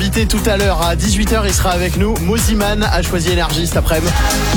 Invité tout à l'heure à 18h, il sera avec nous. Moziman a choisi Énergie cet après-midi.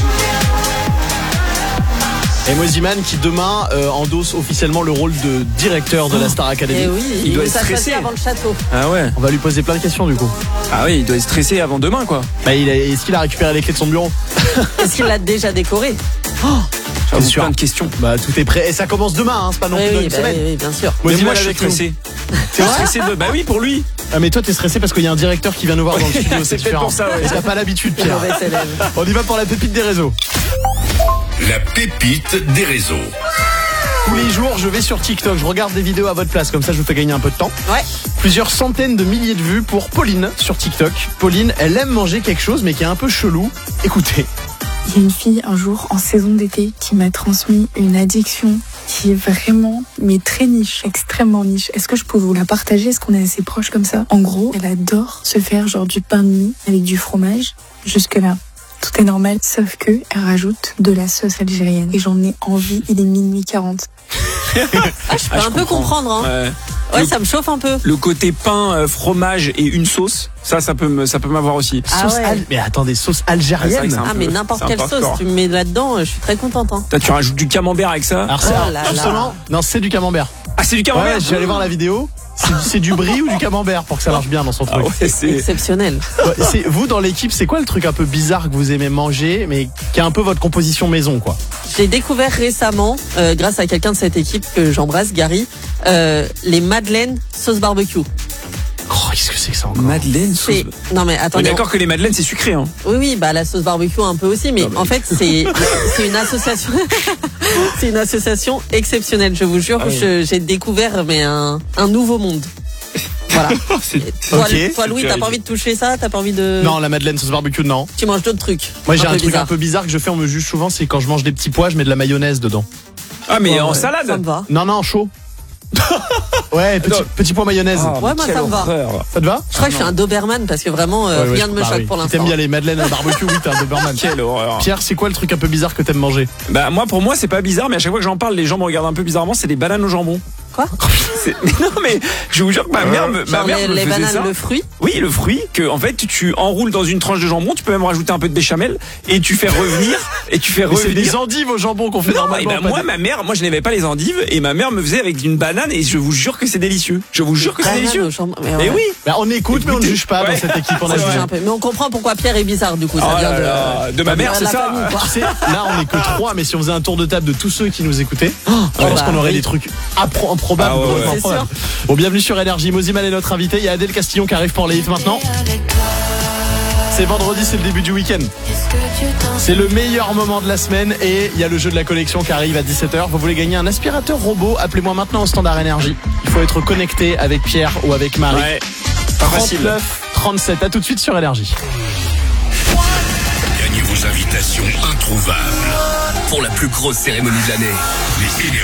Et Moziman qui demain endosse officiellement le rôle de directeur de la Star Academy. Et oui, il doit être s'associe stressé avant le château. Ah ouais. On va lui poser plein de questions du coup. Ah oui, il doit être stressé avant demain quoi. Bah, est-ce qu'il a récupéré les clés de son bureau? Est-ce qu'il l'a déjà décoré? J'avoue, sûr. plein de questions. Bah tout est prêt. Et ça commence demain, hein, c'est pas non plus dans une semaine. Oui, bien sûr. Mais Moziman moi je suis avec nous. stressé. T'es stressé de... Bah oui, pour lui. Ah mais toi t'es stressé parce qu'il y a un directeur qui vient nous voir dans le studio. C'est peut-être pour ça, ouais. Et t'as pas l'habitude, Le Pierre. mauvais élève. On y va pour la pépite des réseaux. La pépite des réseaux. Tous les jours, je vais sur TikTok, je regarde des vidéos à votre place, comme ça je vous fais gagner un peu de temps. Ouais. Plusieurs centaines de milliers de vues pour Pauline sur TikTok. Pauline, elle aime manger quelque chose mais qui est un peu chelou. Écoutez. Il y a une fille un jour en saison d'été qui m'a transmis une addiction qui est vraiment, mais très niche, extrêmement niche. Est-ce que je peux vous la partager? Est-ce qu'on est assez proches comme ça? En gros, elle adore se faire genre du pain de mie avec du fromage. Jusque là, tout est normal, sauf que elle rajoute de la sauce algérienne. Et j'en ai envie, il est minuit 40. Je peux un peu comprendre, hein. Ouais, ça me chauffe un peu. Le côté pain, fromage et une sauce, ça peut m'avoir aussi. Ah Sauce ouais. Mais attendez, sauce Ah, algérienne. c'est vrai que c'est un Ah, mais peu- n'importe c'est quelle un peu sauce, hardcore. tu me mets là-dedans, je suis très contente, hein. Tu rajoutes du camembert avec ça. Alors, Oh là là. justement, non, c'est du camembert. Ah, c'est du camembert. Ouais, je suis allé voir la vidéo. C'est du brie ou du camembert pour que ça marche bien dans son Ah truc. ouais, c'est... Exceptionnel. Ouais, vous dans l'équipe, c'est quoi le truc un peu bizarre que vous aimez manger, mais qui est un peu votre composition maison, quoi? Je l'ai découvert récemment, grâce à quelqu'un de cette équipe que j'embrasse, Gary, les madeleines sauce barbecue. Oh, qu'est-ce que c'est que ça encore? Madeleine sauce. Non mais On est attendez. d'accord que les madeleines c'est sucré hein. Oui, bah la sauce barbecue un peu aussi, mais en fait c'est une association, c'est une association exceptionnelle. Je vous jure, Ah oui. j'ai découvert mais un nouveau monde. Voilà. Toi, Ok. toi, Louis, t'as pas envie de toucher ça? T'as pas envie de... Non, la madeleine sauce barbecue, non. Tu manges d'autres trucs. Moi, j'ai un truc bizarre. un peu bizarre que je fais, on me juge souvent, c'est quand je mange des petits pois, je mets de la mayonnaise dedans. Ah mais en Ouais, salade. ça me va. Non, chaud. Ouais, petit pois mayonnaise. Ah, Ouais, moi, quelle ça me va. horreur. Ça te va? Je crois que je suis un Doberman parce que vraiment Ouais, rien ne me bah choque oui. pour Si l'instant. t'aimes bien les madeleines à barbecue, oui, t'es un Doberman. Quelle horreur. Pierre, c'est quoi le truc un peu bizarre que t'aimes manger? Bah moi pour moi c'est pas bizarre mais à chaque fois que j'en parle les gens me regardent un peu bizarrement, c'est des bananes au jambon. Quoi? Mais non mais je vous jure que ma mère me Genre les faisait bananes, ça. le fruit. Oui, le fruit que en fait tu enroules dans une tranche de jambon, tu peux même rajouter un peu de béchamel et tu fais revenir Mais c'est des endives au jambon qu'on fait Non, normalement. et ben pas moi, des- moi je n'avais pas les endives et ma mère me faisait avec une banane et je vous jure que c'est délicieux. Je vous jure que c'est Bananes délicieux. au jambon. Mais Et ouais. oui. Bah, on écoute, mais on ne juge pas dans Ouais. cette équipe. On a C'est jugé. vrai. Un peu. Mais on comprend pourquoi Pierre est bizarre du coup. Ça Oh vient là là, de ma mère, de c'est la ça. famille, quoi. Tu sais, là, on est que 3, mais si on faisait un tour de table de tous ceux qui nous écoutaient, je pense bah, qu'on aurait oui. des trucs improbables. Ah ouais, ouais. C'est sûr. Bon, bienvenue sur Énergie. Moziman est notre invité. Il y a Adèle Castillon qui arrive pour les hits maintenant. C'est vendredi, c'est le début du week-end. C'est le meilleur moment de la semaine et il y a le jeu de la collection qui arrive à 17h. Vous voulez gagner un aspirateur robot? Appelez-moi maintenant au standard Énergie. Il faut être connecté avec Pierre ou avec Marie. Ouais. Pas facile. 39 37. À tout de suite sur Énergie. Gagnez vos invitations introuvables pour la plus grosse cérémonie de l'année. Les